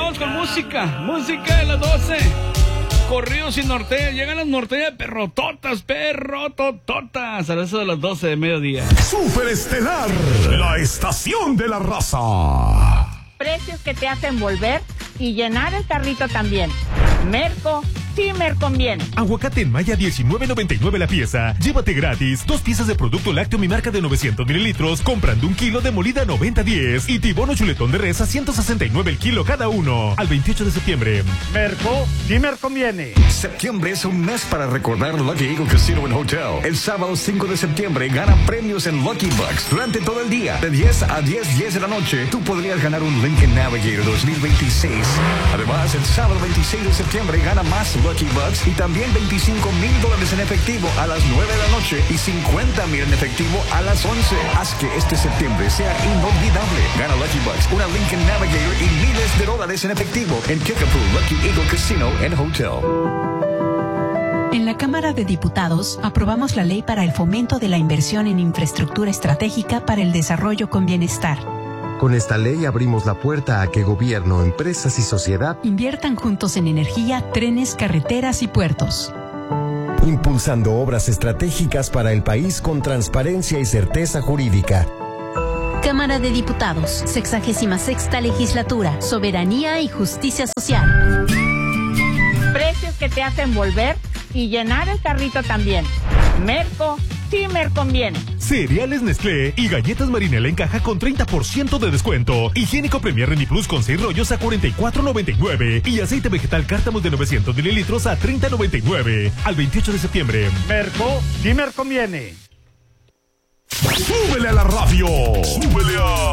vamos con música. Música de las 12. Corridos y norteñas. Llegan las norteñas perrototas. A eso de las 12 de mediodía. Superestelar, la estación de la raza. Precios que te hacen volver y llenar el carrito también. Merco, sí me conviene. Aguacate en Maya 19.99 la pieza. Llévate gratis 2 piezas de producto lácteo mi marca de 900 mililitros comprando 1 kilo de molida 90-10 y tibono chuletón de res a 169 el kilo cada uno. Al 28 de septiembre. Merco, sí me conviene. Septiembre es un mes para recordar Lucky Eagle Casino and Hotel. El sábado 5 de septiembre gana premios en Lucky Bucks durante todo el día. De 10 a 10 de la noche, tú podrías ganar un Lincoln Navigator 2026. Además, el sábado 26 de septiembre gana más Lucky Bucks y también $25,000 en efectivo a las 9 de la noche y $50,000 en efectivo a las 11. Haz que este septiembre sea inolvidable. Gana Lucky Bucks, una Lincoln Navigator y miles de dólares en efectivo en Kickapoo Lucky Eagle Casino and Hotel. En la Cámara de Diputados aprobamos la ley para el fomento de la inversión en infraestructura estratégica para el desarrollo con bienestar. Con esta ley abrimos la puerta a que gobierno, empresas y sociedad inviertan juntos en energía, trenes, carreteras y puertos. Impulsando obras estratégicas para el país con transparencia y certeza jurídica. Cámara de Diputados, 66ª Legislatura, Soberanía y Justicia Social. Precios que te hacen volver y llenar el carrito también. Merco, sí me conviene. Cereales Nestlé y galletas Marinela en caja con 30% de descuento. Higiénico Premier Rendiplus con 6 rollos a $44.99 y aceite vegetal Cártamos de 900 mililitros a $30.99. Al 28 de septiembre. Merco, sí me conviene. ¡Súbele a la radio! ¡Súbele a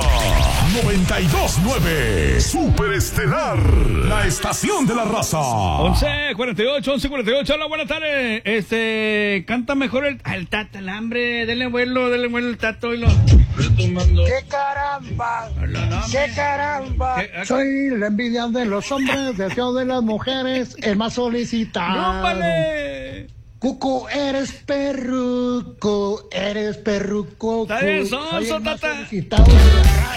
92.9! Superestelar, la estación de la raza. 11:48. Hola, buenas tardes. Canta mejor el Tato, el hambre. Denle vuelo el Tato y lo. ¡Qué caramba! ¡Qué caramba! Soy la envidia de los hombres, deseo de las mujeres, el más solicitado. ¡Rúmbale! Cucu, eres perruco. Está bien, sonso, Tata.